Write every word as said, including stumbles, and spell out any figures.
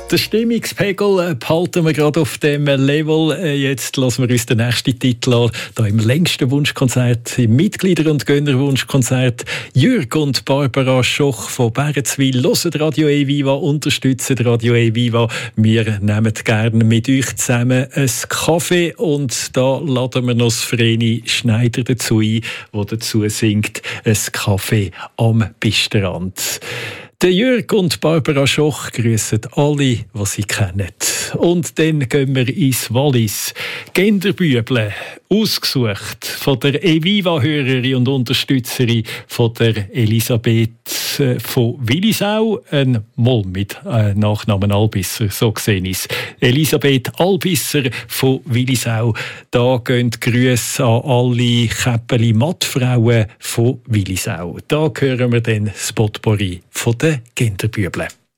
Der Stimmungspegel behalten wir gerade auf dem Level. Jetzt lassen wir uns den nächsten Titel an. Da im längsten Wunschkonzert, im Mitglieder- und Gönnerwunschkonzert. Jürg und Barbara Schoch von Bärenzwil hören Radio E-Viva, unterstützen Radio E-Viva. Wir nehmen gerne mit euch zusammen einen Kaffee und da laden wir noch Vreni Schneider dazu ein, der dazu singt, ein Kaffee am Pistenrand. Der Jürg und Barbara Schoch grüssen alle, die sie kennen. Und dann gehen wir ins Wallis. Genderbüble, ausgesucht von der E-Viva-Hörerin und Unterstützerin von der Elisabeth von Willisau. Ein Moll mit äh, Nachnamen Albisser, so gesehen ist. Elisabeth Albisser von Willisau. Da gehen die Grüße an alle Käppeli-Mattfrauen von Willisau. Da hören wir dann das Potpourri von den Genderbüble.